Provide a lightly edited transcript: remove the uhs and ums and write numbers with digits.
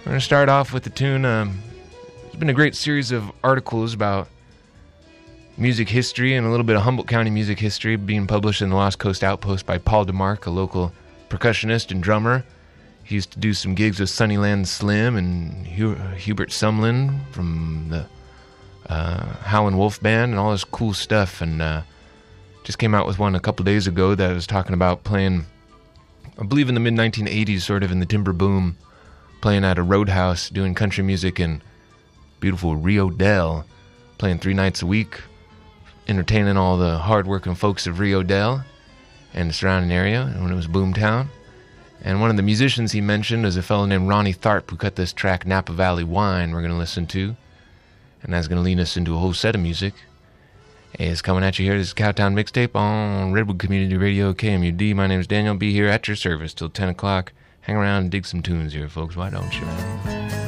We're going to start off with the tune. There's been a great series of articles about music history and a little bit of Humboldt County music history being published in the Lost Coast Outpost by Paul DeMarc, a local percussionist and drummer. He used to do some gigs with Sunnyland Slim and Hubert Sumlin from the Howlin' Wolf Band and all this cool stuff. And just came out with one a couple days ago that was talking about playing, I believe in the mid-1980s, sort of in the timber boom, playing at a roadhouse, doing country music in beautiful Rio Dell, playing 3 nights a week, entertaining all the hard-working folks of Rio Dell and the surrounding area when it was Boomtown. And one of the musicians he mentioned is a fellow named Ronnie Tharp, who cut this track, Napa Valley Wine, we're going to listen to. And that's going to lead us into a whole set of music. It's coming at you here. This is Cowtown Mixtape on Redwood Community Radio, KMUD. My name is Daniel. Be here at your service till 10 o'clock. Hang around and dig some tunes here, folks. Why don't you?